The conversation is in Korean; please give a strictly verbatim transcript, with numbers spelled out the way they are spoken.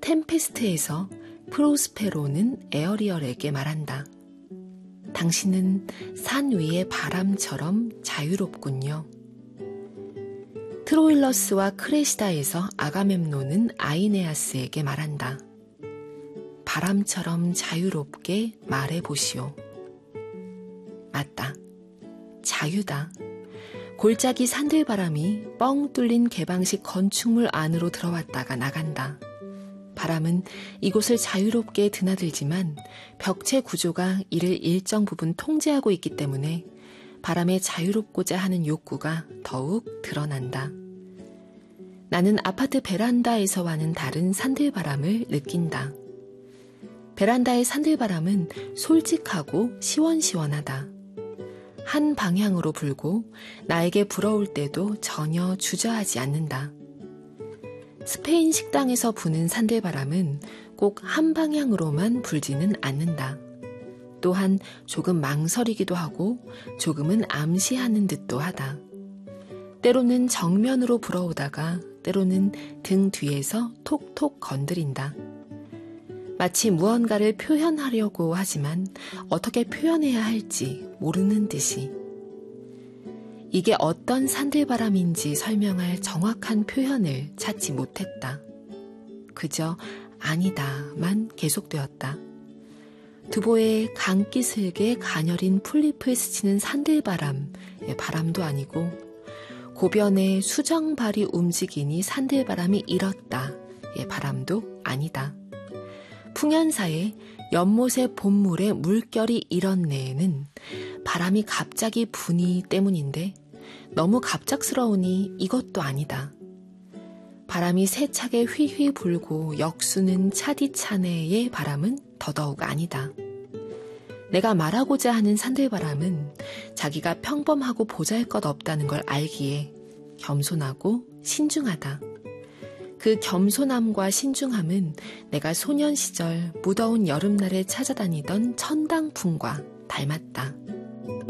템페스트에서 프로스페로는 에어리얼에게 말한다. 당신은 산 위의 바람처럼 자유롭군요. 트로일러스와 크레시다에서 아가멤논은 아이네아스에게 말한다. 바람처럼 자유롭게 말해보시오. 맞다. 자유다. 골짜기 산들바람이 뻥 뚫린 개방식 건축물 안으로 들어왔다가 나간다. 바람은 이곳을 자유롭게 드나들지만 벽체 구조가 이를 일정 부분 통제하고 있기 때문에 바람에 자유롭고자 하는 욕구가 더욱 드러난다. 나는 아파트 베란다에서 와는 다른 산들바람을 느낀다. 베란다의 산들바람은 솔직하고 시원시원하다. 한 방향으로 불고 나에게 불어올 때도 전혀 주저하지 않는다. 스페인 식당에서 부는 산들바람은 꼭 한 방향으로만 불지는 않는다. 또한 조금 망설이기도 하고 조금은 암시하는 듯도 하다. 때로는 정면으로 불어오다가 때로는 등 뒤에서 톡톡 건드린다. 마치 무언가를 표현하려고 하지만 어떻게 표현해야 할지 모르는 듯이. 이게 어떤 산들바람인지 설명할 정확한 표현을 찾지 못했다. 그저 아니다만 계속되었다. 두보에 강기슭에 가녀린 풀잎을 스치는 산들바람의 바람도 아니고 고변에 수정발이 움직이니 산들바람이 일었다의 바람도 아니다. 풍연사에 연못의 봄물에 물결이 일었네는 바람이 갑자기 부니 때문인데 너무 갑작스러우니 이것도 아니다. 바람이 세차게 휘휘 불고 역수는 차디차네의 바람은 더더욱 아니다. 내가 말하고자 하는 산들바람은 자기가 평범하고 보잘것없다는 걸 알기에 겸손하고 신중하다. 그 겸손함과 신중함은 내가 소년 시절 무더운 여름날에 찾아다니던 천당풍과 닮았다.